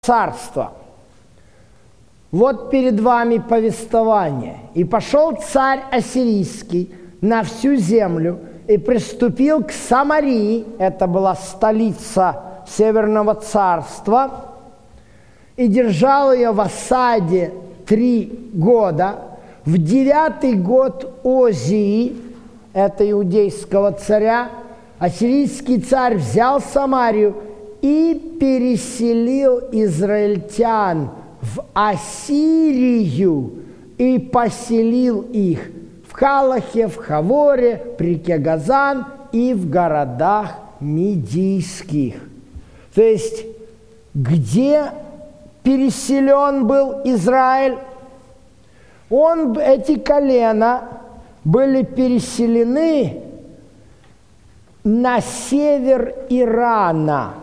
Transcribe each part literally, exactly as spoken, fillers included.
царства. Вот перед вами повествование. «И пошел царь ассирийский на всю землю и приступил к Самарии», это была столица Северного царства, «и держал ее в осаде три года. В девятый год Озии, это иудейского царя, ассирийский царь взял Самарию и переселил израильтян в Ассирию и поселил их в Халахе, в Хаворе, при реке Газан и в городах Медийских». То есть, где переселен был Израиль? Он, эти колена были переселены на север Ирана.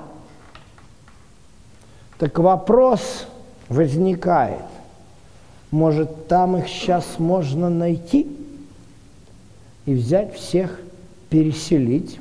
Так вопрос возникает, может, там их сейчас можно найти и взять всех, переселить?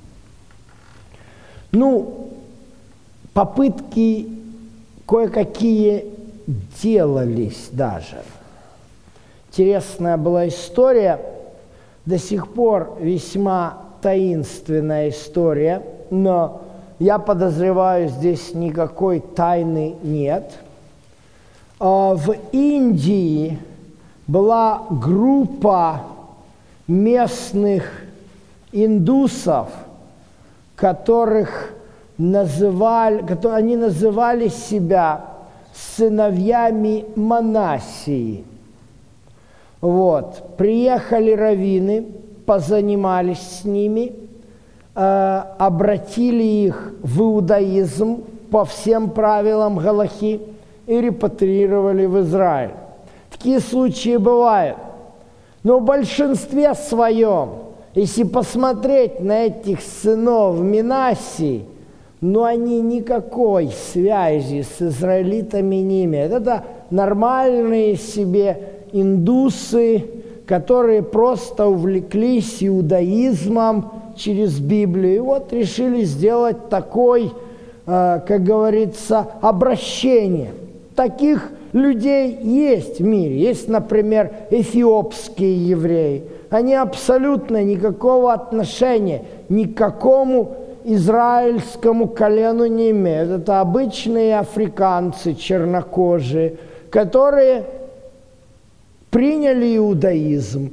Ну, попытки кое-какие делались даже. Интересная была история, до сих пор весьма таинственная история, но я подозреваю, здесь никакой тайны нет. В Индии была группа местных индусов, которых называли, которые, они называли себя сыновьями Манассии. Вот. Приехали раввины, позанимались с ними, э, обратили их в иудаизм по всем правилам галахи и репатриировали в Израиль. Такие случаи бывают. Но в большинстве своем, если посмотреть на этих сынов Манассии, но они никакой связи с израилитами не имеют. Это нормальные себе индусы, которые просто увлеклись иудаизмом через Библию. И вот решили сделать такой, как говорится, обращение. Таких людей есть в мире. Есть, например, эфиопские евреи. Они абсолютно никакого отношения ни к какому израильскому колену не имеют. Это обычные африканцы, чернокожие, которые приняли иудаизм,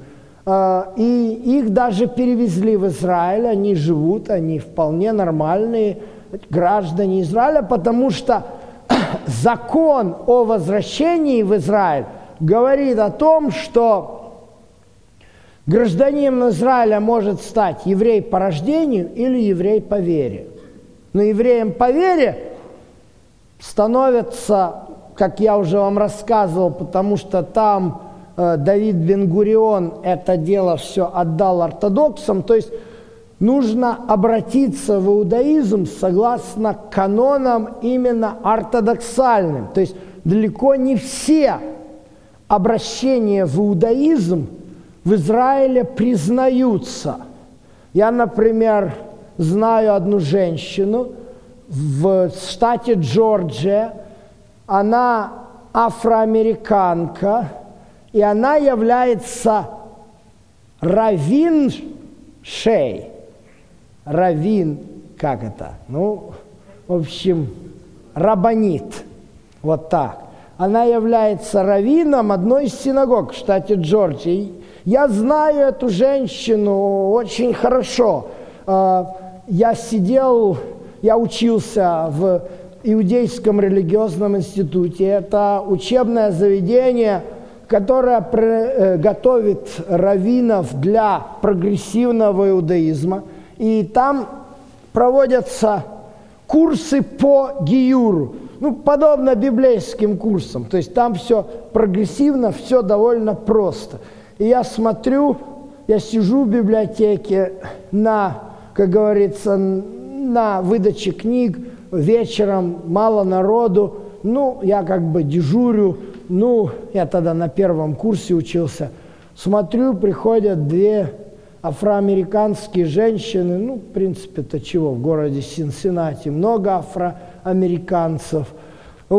и их даже перевезли в Израиль. Они живут, они вполне нормальные граждане Израиля, потому что закон о возвращении в Израиль говорит о том, что гражданином Израиля может стать еврей по рождению или еврей по вере. Но евреем по вере становятся, как я уже вам рассказывал, потому что там э, Давид Бен-Гурион это дело все отдал ортодоксам, то есть нужно обратиться в иудаизм согласно канонам именно ортодоксальным. То есть далеко не все обращения в иудаизм в Израиле признаются. Я, например, знаю одну женщину в штате Джорджия, она афроамериканка, и она является раввин шей. Раввин, как это? Ну, в общем, раббанит. Вот так. Она является раввином одной из синагог в штате Джорджия. Я знаю эту женщину очень хорошо. Я сидел, я учился в Иудейском религиозном институте. Это учебное заведение, которое готовит раввинов для прогрессивного иудаизма. И там проводятся курсы по гиюру, ну, подобно библейским курсам. То есть там все прогрессивно, все довольно просто. И я смотрю, я сижу в библиотеке на, как говорится, на выдаче книг, вечером мало народу, ну, я как бы дежурю, ну, я тогда на первом курсе учился, смотрю, приходят две афроамериканские женщины, ну, в принципе-то чего, в городе Синсиннати много афроамериканцев,